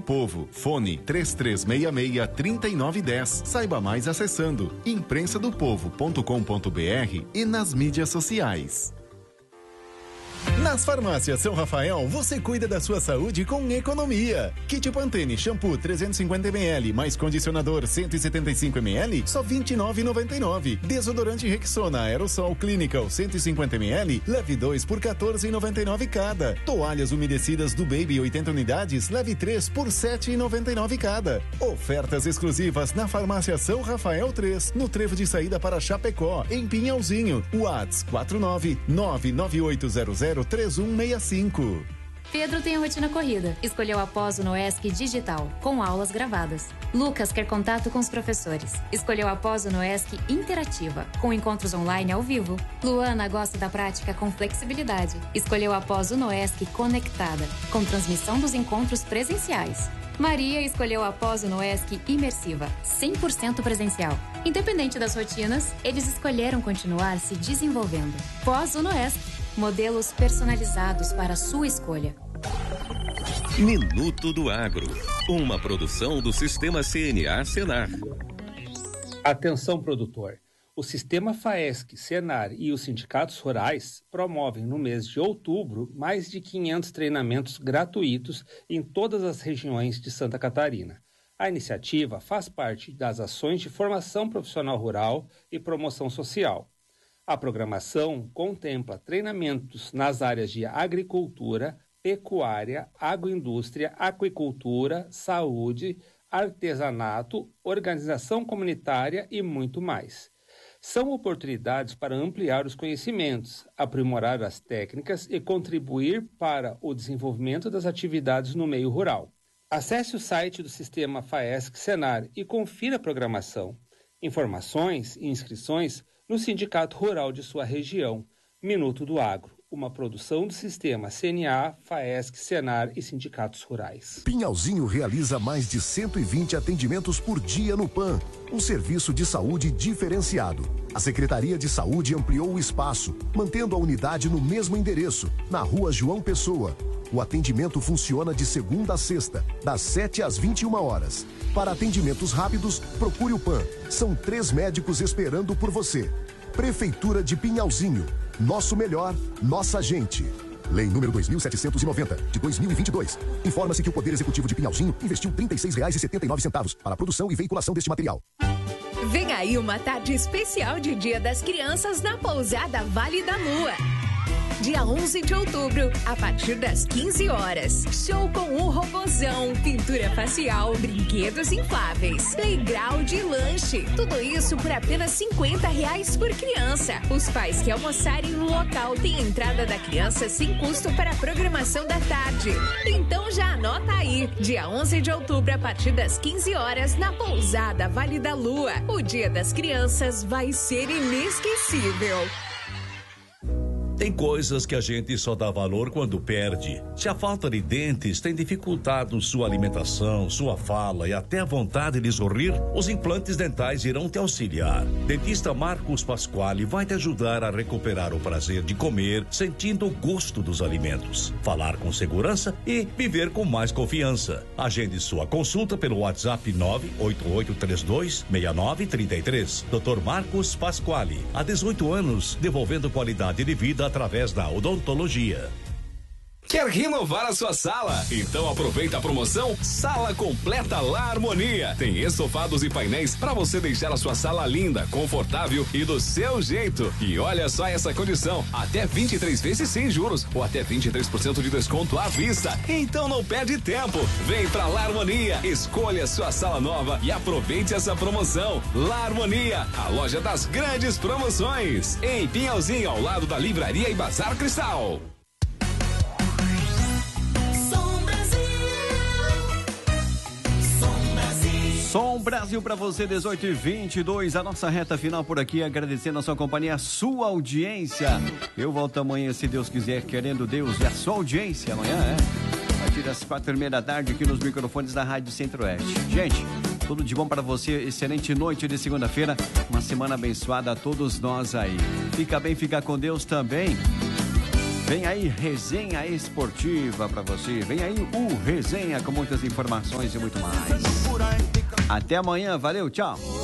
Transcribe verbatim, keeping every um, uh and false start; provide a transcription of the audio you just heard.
Povo. Fone três três seis seis, três nove um zero. Saiba mais acessando imprensa do povo ponto com ponto br e nas mídias sociais. Nas farmácias São Rafael, você cuida da sua saúde com economia. Kit Pantene Shampoo trezentos e cinquenta mililitros mais condicionador cento e setenta e cinco mililitros, só vinte e nove reais e noventa e nove centavos. Desodorante Rexona Aerosol Clinical cento e cinquenta mililitros, leve dois por quatorze reais e noventa e nove centavos cada. Toalhas umedecidas do Baby oitenta unidades, leve três por sete reais e noventa e nove centavos cada. Ofertas exclusivas na farmácia São Rafael três, no trevo de saída para Chapecó, em Pinhalzinho. WhatsApp quatro nove nove nove oito zero zero três um seis cinco. Pedro tem a rotina corrida. Escolheu a pós no ESC Digital, com aulas gravadas. Lucas quer contato com os professores. Escolheu a pós no ESC Interativa, com encontros online ao vivo. Luana gosta da prática com flexibilidade. Escolheu a pós no ESC Conectada, com transmissão dos encontros presenciais. Maria escolheu a pós no ESC Imersiva, cem por cento presencial. Independente das rotinas, eles escolheram continuar se desenvolvendo. Pós no ESC, modelos personalizados para a sua escolha. Minuto do Agro, uma produção do Sistema C N A Senar. Atenção, produtor. O Sistema FAESC, Senar e os sindicatos rurais promovem no mês de outubro mais de quinhentos treinamentos gratuitos em todas as regiões de Santa Catarina. A iniciativa faz parte das ações de formação profissional rural e promoção social. A programação contempla treinamentos nas áreas de agricultura, pecuária, agroindústria, aquicultura, saúde, artesanato, organização comunitária e muito mais. São oportunidades para ampliar os conhecimentos, aprimorar as técnicas e contribuir para o desenvolvimento das atividades no meio rural. Acesse o site do Sistema FAESC Senar e confira a programação. Informações e inscrições no Sindicato Rural de sua região. Minuto do Agro, uma produção do Sistema C N A, FAESC, Senar e Sindicatos Rurais. Pinhalzinho realiza mais de cento e vinte atendimentos por dia no P A M, um serviço de saúde diferenciado. A Secretaria de Saúde ampliou o espaço, mantendo a unidade no mesmo endereço, na Rua João Pessoa. O atendimento funciona de segunda a sexta, das sete às vinte e uma horas. Para atendimentos rápidos, procure o P A M. São três médicos esperando por você. Prefeitura de Pinhalzinho. Nosso melhor, nossa gente. Lei número dois mil setecentos e noventa, de dois mil e vinte e dois. Informa-se que o Poder Executivo de Pinhalzinho investiu trinta e seis reais e setenta e nove centavos para a produção e veiculação deste material. Vem aí uma tarde especial de Dia das Crianças na Pousada Vale da Lua. Dia onze de outubro, a partir das quinze horas. Show com um robozão, pintura facial, brinquedos infláveis, playground e lanche. Tudo isso por apenas cinquenta reais por criança. Os pais que almoçarem no local têm entrada da criança sem custo para a programação da tarde. Então já anota aí. Dia onze de outubro, a partir das quinze horas, na Pousada Vale da Lua. O Dia das Crianças vai ser inesquecível. Tem coisas que a gente só dá valor quando perde. Se a falta de dentes tem dificultado sua alimentação, sua fala e até a vontade de sorrir, os implantes dentais irão te auxiliar. Dentista Marcos Pasquale vai te ajudar a recuperar o prazer de comer, sentindo o gosto dos alimentos, falar com segurança e viver com mais confiança. Agende sua consulta pelo WhatsApp nove oito oito três dois seis nove três três. doutor Marcos Pasquale, há dezoito anos, devolvendo qualidade de vida através da odontologia. Quer renovar a sua sala? Então aproveita a promoção Sala Completa La Harmonia. Tem estofados e painéis para você deixar a sua sala linda, confortável e do seu jeito. E olha só essa condição, até vinte e três vezes sem juros ou até vinte e três por cento de desconto à vista. Então não perde tempo. Vem pra La Harmonia, escolha sua sala nova e aproveite essa promoção. La Harmonia, a loja das grandes promoções. Em Pinhalzinho, ao lado da Livraria e Bazar Cristal. Som Brasil para você, dezoito e vinte e dois, a nossa reta final por aqui, agradecendo a sua companhia, a sua audiência. Eu volto amanhã, se Deus quiser, querendo Deus, e a sua audiência amanhã, é? A partir das quatro e meia da tarde, aqui nos microfones da Rádio Centro-Oeste. Gente, tudo de bom para você, excelente noite de segunda-feira, uma semana abençoada a todos nós aí. Fica bem, fica com Deus também. Vem aí resenha esportiva pra você. Vem aí o Resenha com muitas informações e muito mais. Até amanhã, valeu, tchau.